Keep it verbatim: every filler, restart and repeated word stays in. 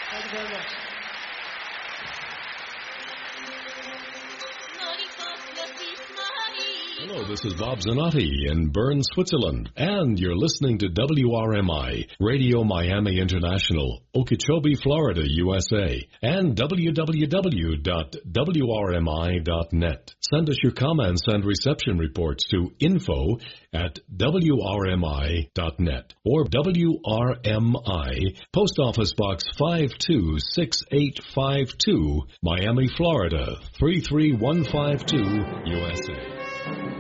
Thank you very much. Hello, this is Bob Zanotti in Bern, Switzerland, and you're listening to W R M I, Radio Miami International, Okeechobee, Florida, U S A, and w w w dot w r m i dot net. Send us your comments and reception reports to info at w r m i dot net or W R M I, Post Office Box five two six eight five two, Miami, Florida, three three one five two, U S A.